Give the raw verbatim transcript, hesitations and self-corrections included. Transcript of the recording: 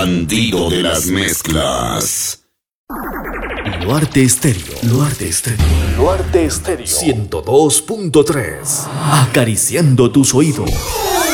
bandido de las mezclas. Luarte Estéreo. Luarte Estéreo. Luarte Estéreo. ciento dos punto tres. Acariciando tus oídos.